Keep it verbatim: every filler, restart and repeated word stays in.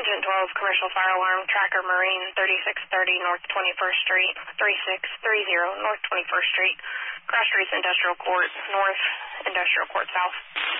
Agent twelve, Commercial Fire Alarm, Tracker Marine, thirty-six thirty North twenty-first Street, thirty-six thirty North twenty-first Street, Cross Streets Industrial Court, North Industrial Court South.